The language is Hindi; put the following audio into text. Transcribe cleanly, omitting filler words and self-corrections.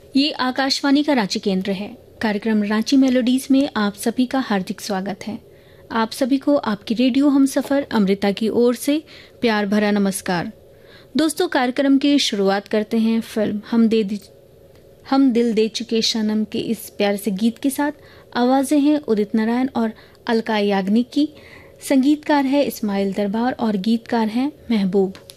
ये आकाशवाणी का रांची केंद्र है। कार्यक्रम रांची मेलोडीज में आप सभी का हार्दिक स्वागत है। आप सभी को आपकी रेडियो हम सफर अमृता की ओर से प्यार भरा नमस्कार। दोस्तों, कार्यक्रम की शुरुआत करते हैं फिल्म हम दिल दे चुके सनम के इस प्यारे से गीत के साथ। आवाजें हैं उदित नारायण और अलका याग्निक की, संगीतकार है इस्माइल दरबार और गीतकार हैं महबूब।